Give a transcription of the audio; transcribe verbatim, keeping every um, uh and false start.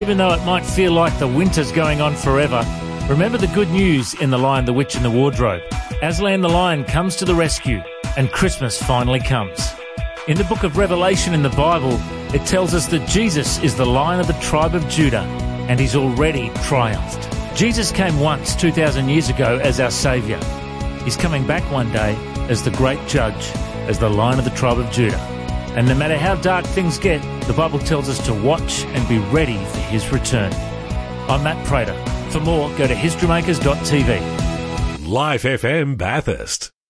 Even though it might feel like the winter's going on forever, remember the good news in The Lion, the Witch and the Wardrobe. Aslan the Lion comes to the rescue, and Christmas finally comes. In the book of Revelation in the Bible, it tells us that Jesus is the Lion of the tribe of Judah, and he's already triumphed. Jesus came once, two thousand years ago, as our Saviour. He's coming back one day as the great judge, as the Lion of the tribe of Judah. And no matter how dark things get, the Bible tells us to watch and be ready for his return. I'm Matt Prater. For more, go to history makers dot t v. Life F M Bathurst.